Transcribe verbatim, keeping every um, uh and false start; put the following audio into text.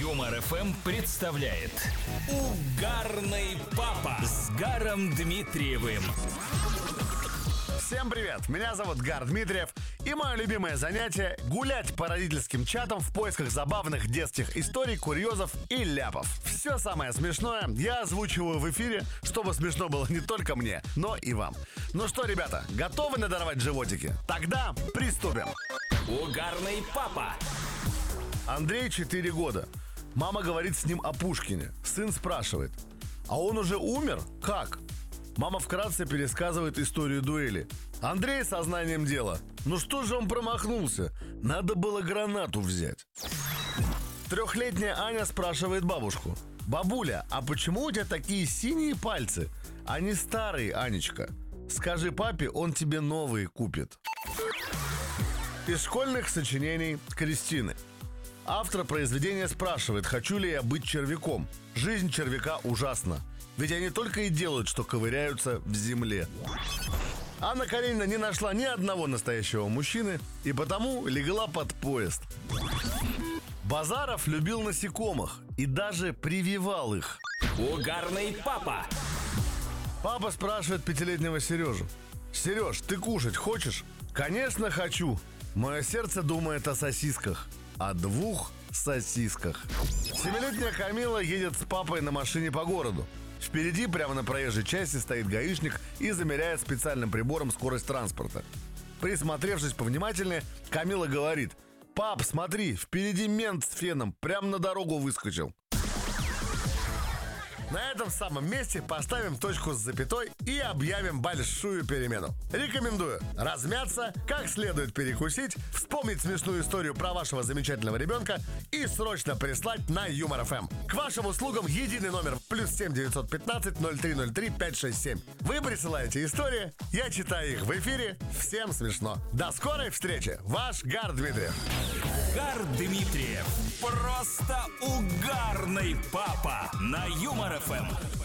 Юмор эф эм представляет Угарный папа с Гаром Дмитриевым. Всем привет, меня зовут Гар Дмитриев. И мое любимое занятие – гулять по родительским чатам в поисках забавных детских историй, курьезов и ляпов. Все самое смешное я озвучиваю в эфире, чтобы смешно было не только мне, но и вам. Ну что, ребята, готовы надорвать животики? Тогда приступим. Угарный папа. Андрей четыре года. Мама говорит с ним о Пушкине. Сын спрашивает: а он уже умер? Как? Мама вкратце пересказывает историю дуэли. Андрей сознанием дела: ну что же он промахнулся? Надо было гранату взять. Трехлетняя Аня спрашивает бабушку: бабуля, а почему у тебя такие синие пальцы? Они старые, Анечка. Скажи папе, он тебе новые купит. Из школьных сочинений Кристины. Автор произведения спрашивает, хочу ли я быть червяком. Жизнь червяка ужасна. Ведь они только и делают, что ковыряются в земле. Анна Каренина не нашла ни одного настоящего мужчины и потому легла под поезд. Базаров любил насекомых и даже прививал их. Угарный папа. Папа спрашивает пятилетнего Сережу: Сереж, ты кушать хочешь? Конечно, хочу. Мое сердце думает о сосисках. О двух сосисках. Семилетняя Камила едет с папой на машине по городу. Впереди, прямо на проезжей части, стоит гаишник и замеряет специальным прибором скорость транспорта. Присмотревшись повнимательнее, Камила говорит: пап, смотри, впереди мент с феном, прямо на дорогу выскочил. На этом самом месте поставим точку с запятой и объявим большую перемену. Рекомендую размяться, как следует перекусить, вспомнить смешную историю про вашего замечательного ребенка и срочно прислать на Юмор эф эм. К вашим услугам единый номер плюс семь девятьсот пятнадцать ноль три ноль три пять шесть семь. Вы присылаете истории, я читаю их в эфире. Всем смешно. До скорой встречи. Ваш Гар Дмитриев. Гар Дмитриев. Просто угарный папа на Юмор эф эм.